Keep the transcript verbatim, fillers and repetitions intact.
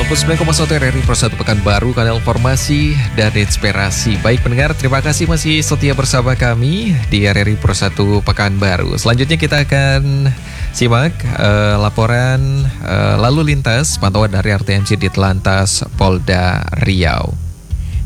sembilan puluh sembilan koma satu R R I Pro satu Pekanbaru, kanal informasi dan inspirasi. Baik pendengar, terima kasih masih setia bersama kami di R R I Pro satu Pekanbaru. Selanjutnya kita akan simak uh, laporan uh, lalu lintas pantauan dari R T M C di Telantas Polda Riau.